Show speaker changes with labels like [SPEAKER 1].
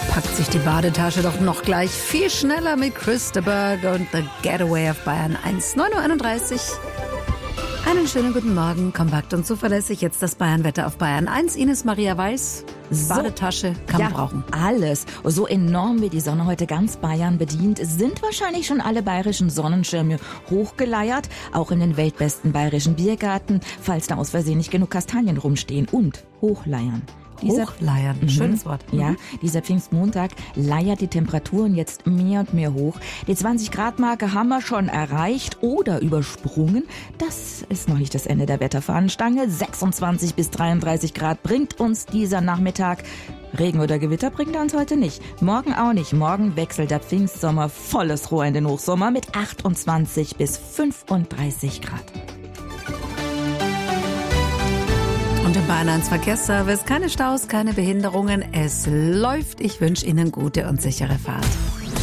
[SPEAKER 1] packt sich die Badetasche doch noch gleich viel schneller mit Chris de Burgh und The Getaway auf Bayern 1, 9:31 Uhr. Einen schönen guten Morgen, kompakt und zuverlässig. Jetzt das Bayernwetter auf Bayern 1. Ines Maria Weiß, Badetasche kann man brauchen.
[SPEAKER 2] Alles. So enorm wie die Sonne heute ganz Bayern bedient, sind wahrscheinlich schon alle bayerischen Sonnenschirme hochgeleiert. Auch in den weltbesten bayerischen Biergarten, falls da aus Versehen nicht genug Kastanien rumstehen. Und hochleiern.
[SPEAKER 1] Hochleiern, schönes Wort.
[SPEAKER 2] Ja, dieser Pfingstmontag leiert die Temperaturen jetzt mehr und mehr hoch. Die 20-Grad-Marke haben wir schon erreicht oder übersprungen. Das ist noch nicht das Ende der Wetterfahnenstange. 26 bis 33 Grad bringt uns dieser Nachmittag. Regen oder Gewitter bringt er uns heute nicht. Morgen auch nicht. Morgen wechselt der Pfingstsommer volles Rohr in den Hochsommer mit 28 bis 35 Grad.
[SPEAKER 1] Und im Bayern 1 Verkehrsservice keine Staus, keine Behinderungen. Es läuft. Ich wünsche Ihnen gute und sichere Fahrt.